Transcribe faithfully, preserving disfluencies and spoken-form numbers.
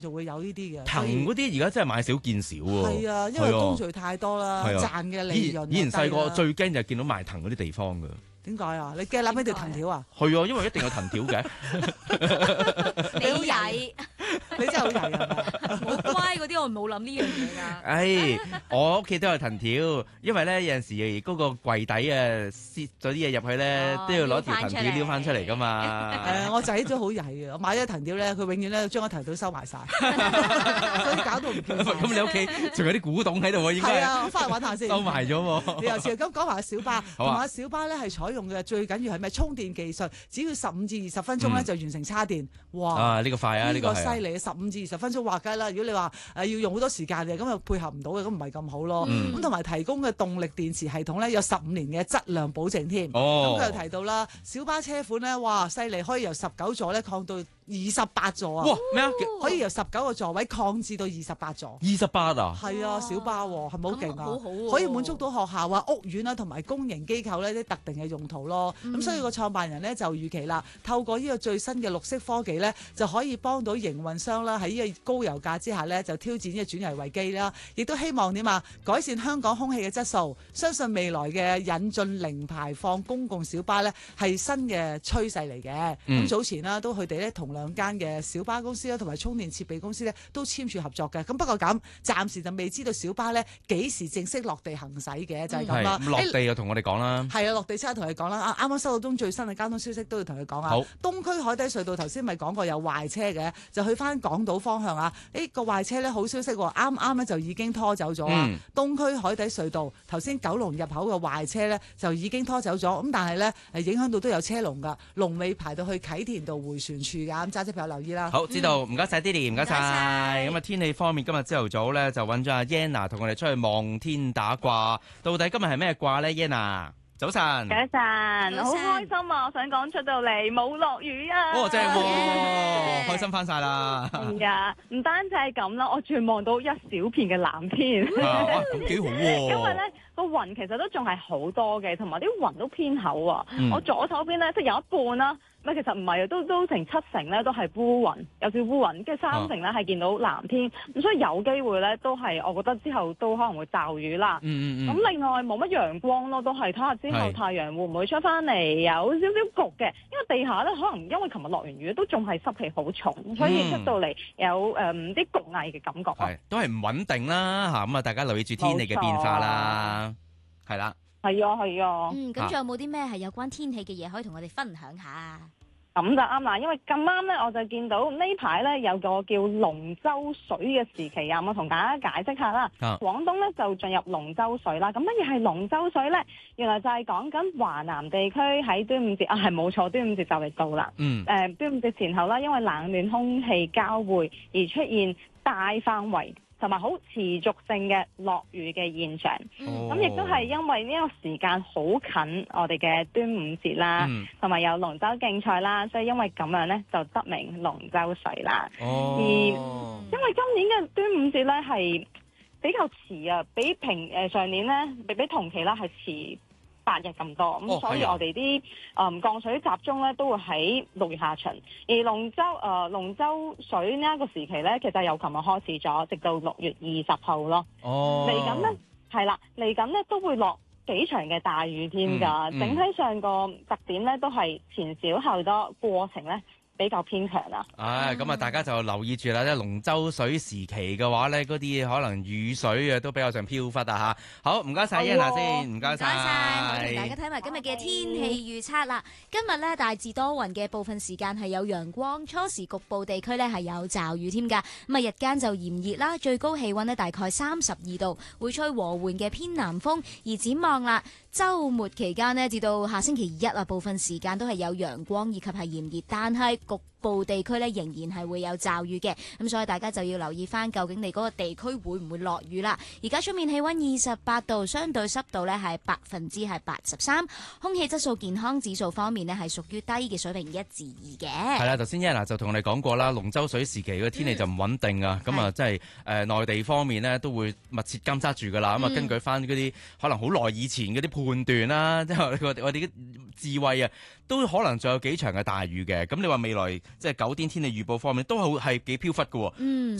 就會有呢啲嘅。 藤嗰啲而家真係買少見少喎。 係啊，因為工序太多啦，賺嘅利潤。 以前細個最驚就係見到賣藤嗰啲地方㗎。 點解啊？你驚諗起條藤條啊？ 係啊，因為一定有藤條嘅。 你好曳， 你真係好曳啊！ 我乖嗰啲我冇諗呢樣嘢㗎。 唉，我屋企都有藤條，因為咧有陣時嗰個櫃底啊，塞咗啲嘢入去咧，都要攞條藤條撩翻出嚟㗎嘛。 誒，我仔都好曳嘅，我買咗藤條咧，佢永遠咧將個藤條收埋晒，所以搞到唔見。 咁你屋企仲有啲古董喺度喎，應該係啊，我翻去揾下先。 收埋咗喎。 你又似咁講埋小巴，同埋小巴咧係採用嘅最緊要係咩？充電技術，只要十五至二十分鐘咧就完成叉電。哇！ 啊，呢個快啊，呢個犀利，十五至二十分鐘話計啦。如果你話誒要用好多時間嘅，咁又配合唔到嘅，咁唔係咁好咯。咁同埋提供嘅動力電池系統咧有十五年嘅質量保證添。 哦。 咁佢又提到啦，小巴車款咧，哇，犀利，可以由十九座咧擴到二十八座啊！ 哇，咩啊？ 可以由十九個座位擴至到二十八座。 二十八啊？ 係啊，小巴喎，係咪好勁啊？ 好好喎， 可以滿足到學校啊、屋苑啊同埋公營機構呢啲特定嘅用途咯。咁、嗯、所以個創辦人呢，就預期啦，透過呢個最新嘅綠色科技呢，就可以幫到營運商啦喺呢個高油價之下呢，就挑戰呢個轉危為機啦。亦都希望點啊，改善香港空氣嘅質素。相信未來嘅引進零排放公共小巴呢，係新嘅趨勢嚟嘅。咁、嗯、早前啦，都佢哋呢，同兩間嘅小巴公司啦，同埋充電設備公司呢，都簽署合作嘅。咁不過咁，暫時就未知道小巴呢幾時正式落地行駛嘅，就係咁啦。 落地就同我哋講啦。 係啊，落地即刻同你講啦。啊，啱啱收到東最新嘅交通消息都要同佢講啊。 好， 東區海底隧道頭先咪講過有壞車嘅，就去翻港島方向啊。誒、個壞車咧好消息喎，啱啱咧就已經拖走咗啊。嗯、東區海底隧道頭先九龍入口嘅壞車咧就已經拖走咗，咁但係咧誒影響到都有車龍㗎，龍尾排到去啟田道迴旋處㗎，咁揸車朋友留意啦。 好，知道，唔該晒 Didi，唔該晒。咁啊天氣方面，今日朝頭早咧就揾咗阿 Yana 同我哋出去望天打卦，到底今日係咩卦咧 Yana？早晨， 早晨，好開心啊！我想講出到嚟冇落雨啊！ 哦，正喎，哦，開心翻晒啦！ 係啊，唔單止係咁啦，我仲望到一小片嘅藍天。 啊，咁幾好喎！ 因為咧個雲其實都仲係好多嘅，同埋啲雲都偏厚啊。嗯、我左手邊咧即係有一半啦。唔，其實唔係啊，都都成七成咧都係烏雲，有少烏雲，跟住三成咧係見到藍天，咁、啊、所以有機會咧都係，我覺得之後都可能會驟雨啦。 嗯嗯咁、嗯、另外冇乜陽光咯，都係睇下之後太陽會唔會出翻嚟，有少少焗嘅，因為地下咧可能因為琴日落完雨，都仲係濕氣好重，所以出到嚟有誒啲、呃、焗翳嘅感覺。 係，都係唔穩定啦嚇，咁啊大家留意住天氣嘅變化啦，係啦。 係啊，係啊。 嗯，咁仲有冇啲咩係有關天氣嘅嘢可以同我哋分享下？ 咁就啱啦，因為咁啱咧，我就見到呢排咧有個叫龍舟水嘅時期啊，我同大家解釋下啦。啊、廣東咧就進入龍舟水啦，咁乜嘢係龍舟水咧？原來就係講緊華南地區喺端午節啊，係冇錯，端午節就嚟到啦。嗯。誒、呃，端午節前後啦，因為冷暖空氣交匯而出現大範圍同埋好持續性嘅落雨嘅現象，咁亦都係因為呢個時間好近我哋嘅端午節啦，同埋、嗯、有龍舟競賽啦，所以因為咁樣咧就得名龍舟水啦。哦、而因為今年嘅端午節咧係比較遲啊，比平誒、呃、上年咧比比同期啦係遲八日咁多，咁、哦、所以我哋啲誒降水集中咧都會喺六月下旬，而龍舟誒龍舟水呢一個時期咧，其實由琴日開始咗，直到六月二十號咯。哦，嚟緊咧係啦，嚟緊咧都會落幾場嘅大雨添㗎。嗯嗯、整體上個特點咧都係前少後多，過程咧比較偏強啦。 唉，咁啊，大家就留意住啦。即係龍舟水時期嘅話咧，嗰啲可能雨水啊都比較上飄忽啊嚇。好，唔該晒 Yana 先，唔該晒。 我同大家睇埋今日嘅天氣預測啦。今日咧大致多雲嘅，部分時間係有陽光，初時局部地區咧係有驟雨添㗎。咁啊，日間就炎熱啦，最高氣温咧大概三十二度，會吹和緩嘅偏南風。而展望啦，週末期間呢，至到下星期一啊，部分時間都係有陽光以及係炎熱，但係局部地區咧仍然係會有驟雨嘅，咁所以大家就要留意翻，究竟你嗰個地區會唔會落雨啦？而家出面氣温二十八度，相對濕度咧係百分之係八十三，空氣質素健康指數方面呢係屬於低嘅水平一至二嘅。係啦，頭先 Yana 就同我哋講過啦，龍舟水時期嘅天氣就唔穩定啊，咁啊、嗯，即係誒內地方面呢都會密切監測住噶啦，咁啊、嗯、根據翻嗰啲可能好耐以前嗰啲判斷啦，即係我哋嘅智慧啊， 都可能仲有幾場嘅大雨嘅。咁你話未來即係九點天氣預報方面都好係幾飄忽嘅喎。 嗯。